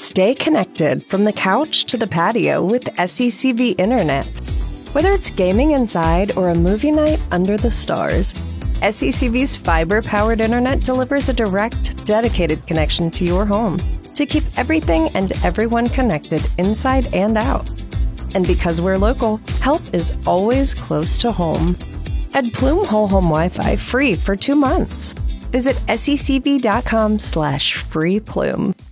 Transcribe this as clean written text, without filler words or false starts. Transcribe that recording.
Stay connected from the couch to the patio with SECV Internet. Whether it's gaming inside or a movie night under the stars, SECV's fiber-powered internet delivers a direct, dedicated connection to your home to keep everything and everyone connected inside and out. And because we're local, help is always close to home. Add Plume Whole Home Wi-Fi free for 2 months. Visit secv.com/freeplume.